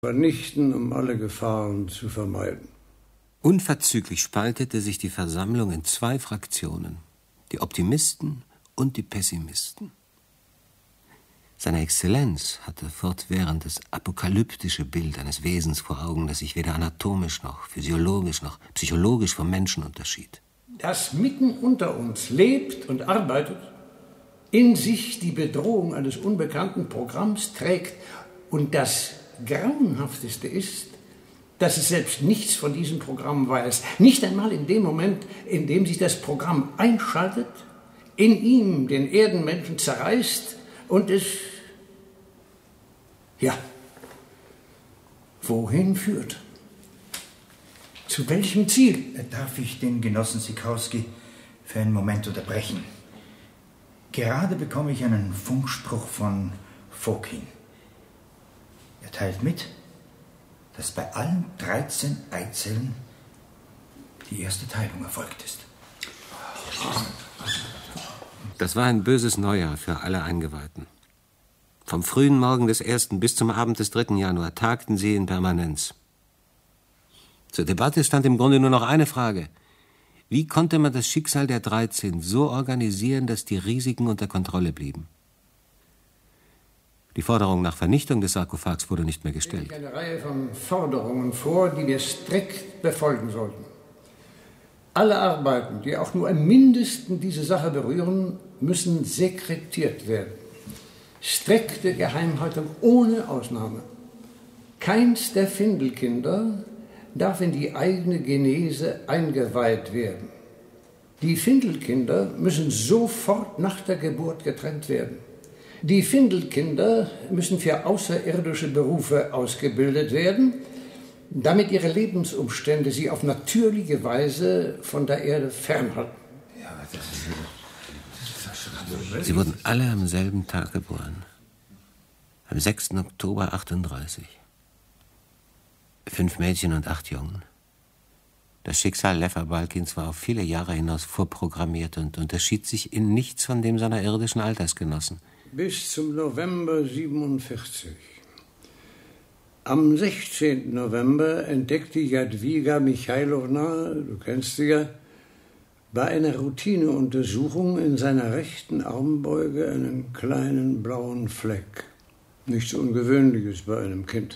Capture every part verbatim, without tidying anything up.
vernichten, um alle Gefahren zu vermeiden. Unverzüglich spaltete sich die Versammlung in zwei Fraktionen, die Optimisten und die Pessimisten. Seine Exzellenz hatte fortwährend das apokalyptische Bild eines Wesens vor Augen, das sich weder anatomisch noch physiologisch noch psychologisch vom Menschen unterschied. Das mitten unter uns lebt und arbeitet, in sich die Bedrohung eines unbekannten Programms trägt. Und das Grauenhafteste ist, dass es selbst nichts von diesem Programm weiß. Nicht einmal in dem Moment, in dem sich das Programm einschaltet, in ihm den Erdenmenschen zerreißt und es, ja, wohin führt? Zu welchem Ziel? Darf ich den Genossen Sikorski für einen Moment unterbrechen? Gerade bekomme ich einen Funkspruch von Fokin. Er teilt mit, dass bei allen dreizehn Eizellen die erste Teilung erfolgt ist. Das war ein böses Neujahr für alle Eingeweihten. Vom frühen Morgen des ersten bis zum Abend des dritten Januar tagten sie in Permanenz. Zur Debatte stand im Grunde nur noch eine Frage. Wie konnte man das Schicksal der dreizehn so organisieren, dass die Risiken unter Kontrolle blieben? Die Forderung nach Vernichtung des Sarkophags wurde nicht mehr gestellt. Ich eine Reihe von Forderungen vor, die wir strikt befolgen sollten. Alle Arbeiten, die auch nur im Mindesten diese Sache berühren, müssen sekretiert werden. Strikte Geheimhaltung ohne Ausnahme. Keins der Findelkinder darf in die eigene Genese eingeweiht werden. Die Findelkinder müssen sofort nach der Geburt getrennt werden. Die Findelkinder müssen für außerirdische Berufe ausgebildet werden, damit ihre Lebensumstände sie auf natürliche Weise von der Erde fernhalten. Ja, das ist, das ist Sie wurden alle am selben Tag geboren. Am sechsten Oktober achtunddreißig. Fünf Mädchen und acht Jungen. Das Schicksal Lefa Balkins war auf viele Jahre hinaus vorprogrammiert und unterschied sich in nichts von dem seiner irdischen Altersgenossen. Bis zum November siebenundvierzig. Am sechzehnten November entdeckte Jadwiga Michailowna, du kennst sie ja, bei einer Routineuntersuchung in seiner rechten Armbeuge einen kleinen blauen Fleck. Nichts Ungewöhnliches bei einem Kind.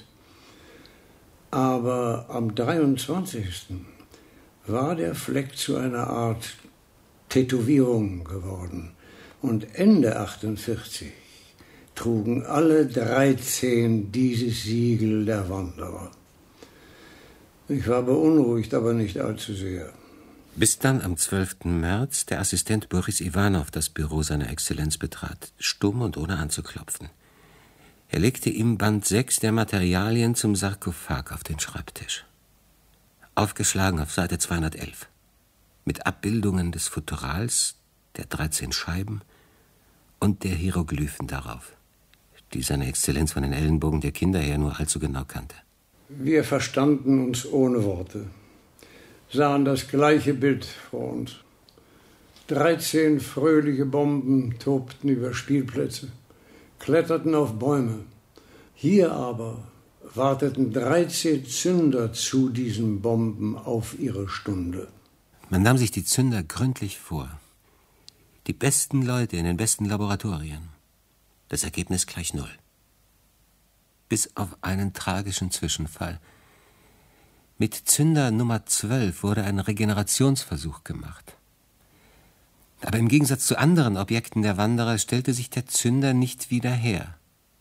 Aber am dreiundzwanzigsten war der Fleck zu einer Art Tätowierung geworden. Und Ende achtundvierzig trugen alle dreizehn dieses Siegel der Wanderer. Ich war beunruhigt, aber nicht allzu sehr. Bis dann am zwölften März der Assistent Boris Iwanow das Büro seiner Exzellenz betrat, stumm und ohne anzuklopfen. Er legte ihm Band sechs der Materialien zum Sarkophag auf den Schreibtisch. Aufgeschlagen auf Seite zweihundertelf. Mit Abbildungen des Futterals, der dreizehn Scheiben und der Hieroglyphen darauf, die seine Exzellenz von den Ellenbogen der Kinder her nur allzu genau kannte. Wir verstanden uns ohne Worte, sahen das gleiche Bild vor uns. Dreizehn fröhliche Bomben tobten über Spielplätze, kletterten auf Bäume. Hier aber warteten dreizehn Zünder zu diesen Bomben auf ihre Stunde. Man nahm sich die Zünder gründlich vor. Die besten Leute in den besten Laboratorien. Das Ergebnis gleich null. Bis auf einen tragischen Zwischenfall. Mit Zünder Nummer zwölf wurde ein Regenerationsversuch gemacht. Aber im Gegensatz zu anderen Objekten der Wanderer stellte sich der Zünder nicht wieder her.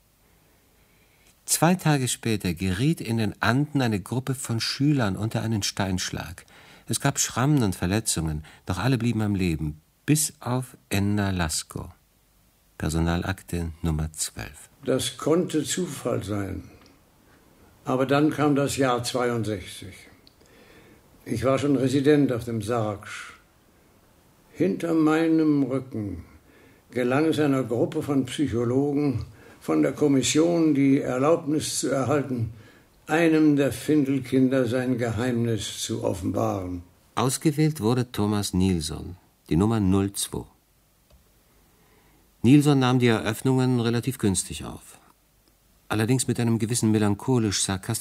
Zwei Tage später geriet in den Anden eine Gruppe von Schülern unter einen Steinschlag. Es gab Schrammen und Verletzungen, doch alle blieben am Leben, bis auf Enna Lasko. Personalakte Nummer zwölf. Das konnte Zufall sein. Aber dann kam das Jahr zweiundsechzig. Ich war schon Resident auf dem Sargsch. Hinter meinem Rücken gelang es einer Gruppe von Psychologen von der Kommission, die Erlaubnis zu erhalten, einem der Findelkinder sein Geheimnis zu offenbaren. Ausgewählt wurde Thomas Nilsson, die Nummer null zwei. Nilsson nahm die Eröffnungen relativ günstig auf. Allerdings mit einem gewissen melancholisch-sarkastischen